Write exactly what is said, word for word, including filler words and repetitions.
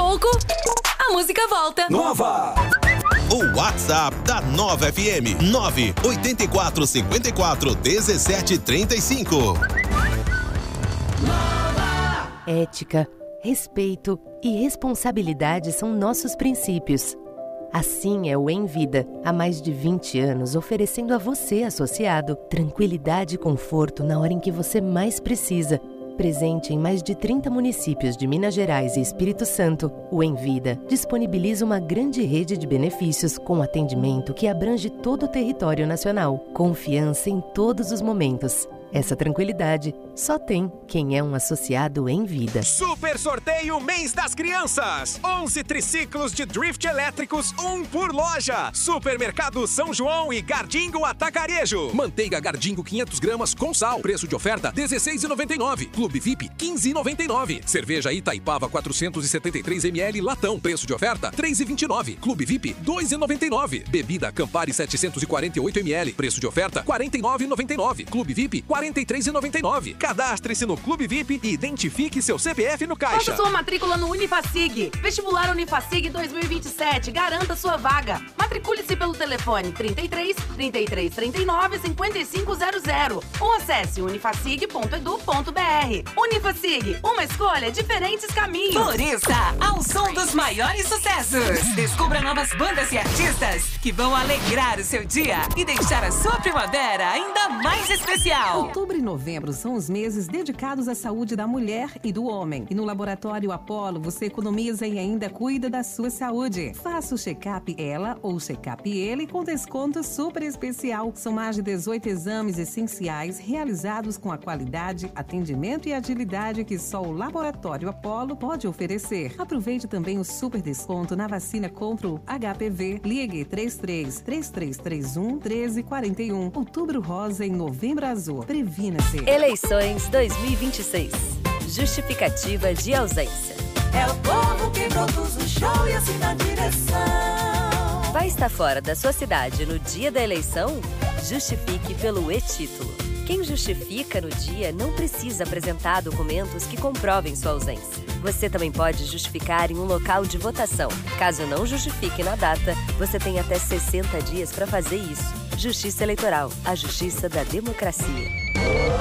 pouco, a música volta. Nova! O WhatsApp da Nova F M, nove oito quatro cinco quatro um sete três cinco. Ética, respeito e responsabilidade são nossos princípios. Assim é o Envida, há mais de vinte anos oferecendo a você, associado, tranquilidade e conforto na hora em que você mais precisa. Presente em mais de trinta municípios de Minas Gerais e Espírito Santo, o Envida disponibiliza uma grande rede de benefícios com atendimento que abrange todo o território nacional. Confiança em todos os momentos. Essa tranquilidade só tem quem é um associado Envida. Super sorteio Mês das Crianças. onze triciclos de drift elétricos, um por loja. Supermercado São João e Gardingo Atacarejo. Manteiga Gardingo quinhentas gramas com sal. Preço de oferta dezesseis reais e noventa e nove centavos. Clube V I P quinze reais e noventa e nove centavos. Cerveja Itaipava quatrocentos e setenta e três mililitros latão. Preço de oferta três reais e vinte e nove centavos. Clube V I P dois reais e noventa e nove centavos. Bebida Campari setecentos e quarenta e oito mililitros. Preço de oferta quarenta e nove reais e noventa e nove centavos. Clube V I P quarenta e três reais e noventa e nove centavos. Cadastre-se no Clube V I P e identifique seu C P F no caixa. Faça sua matrícula no Unifacig. Vestibular Unifacig dois mil e vinte e sete. Garanta sua vaga. Matricule-se pelo telefone trinta e três, trinta e três, trinta e nove, cinquenta e cinco zero zero ou acesse unifacig ponto edu ponto br. Unifacig, uma escolha, diferentes caminhos. Floresça, ao som dos maiores sucessos. Descubra novas bandas e artistas que vão alegrar o seu dia e deixar a sua primavera ainda mais especial. Outubro e novembro são os meses dedicados à saúde da mulher e do homem. E no Laboratório Apollo você economiza e ainda cuida da sua saúde. Faça o check-up ela ou check-up ele com desconto super especial. São mais de dezoito exames essenciais realizados com a qualidade, atendimento e agilidade que só o Laboratório Apollo pode oferecer. Aproveite também o super desconto na vacina contra o H P V. Ligue três três, três três três um, um três quatro um. Outubro rosa em novembro azul. Previna-se. Eleições dois mil e vinte e seis. Justificativa de ausência. É o povo que produz o show e assim dá direção. Vai estar fora da sua cidade no dia da eleição? Justifique pelo e-título. Quem justifica no dia não precisa apresentar documentos que comprovem sua ausência. Você também pode justificar em um local de votação. Caso não justifique na data, você tem até sessenta dias para fazer isso. Justiça Eleitoral, a justiça da democracia.